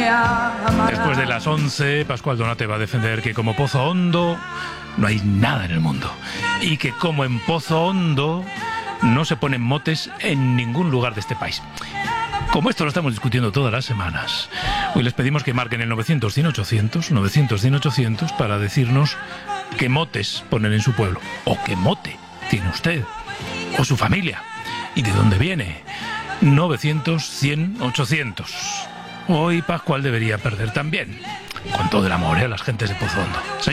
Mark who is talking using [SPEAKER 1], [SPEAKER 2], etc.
[SPEAKER 1] Después de las 11, Pascual Donate va a defender que como Pozo Hondo no hay nada en el mundo. Y que como en Pozo Hondo no se ponen motes en ningún lugar de este país. Como esto lo estamos discutiendo todas las semanas, hoy les pedimos que marquen el 900-100-800, 900-100-800, para decirnos qué motes ponen en su pueblo, o qué mote tiene usted, o su familia, y de dónde viene. 900-100-800. Hoy Pascual debería perder también, con todo el amor a las gentes de Pozo Hondo.